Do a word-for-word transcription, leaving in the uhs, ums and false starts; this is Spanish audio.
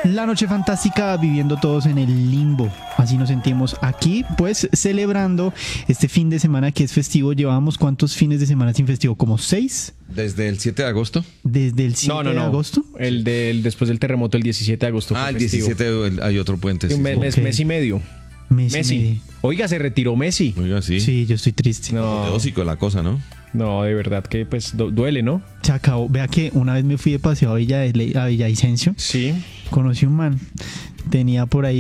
La noche fantástica, viviendo todos en el limbo. Así nos sentimos aquí, pues celebrando este fin de semana que es festivo. Llevábamos ¿cuántos fines de semana sin festivo? ¿Como seis? ¿Desde el siete de agosto? ¿Desde el siete No, no, no. de agosto? El del después del terremoto, el diecisiete de agosto. Ah, fue el festivo. diecisiete hay otro puente. Sí, Un mes, sí. mes, Ok. mes y medio. Messi. Messi. Oiga, se retiró Messi. Oiga, sí. Sí, yo estoy triste. No, Teósico la cosa, ¿no? no, de verdad que pues du- duele, ¿no? Se acabó. Vea que una vez me fui de paseo a, Villa de Le- a Villavicencio. Sí. Conocí un man. Tenía por ahí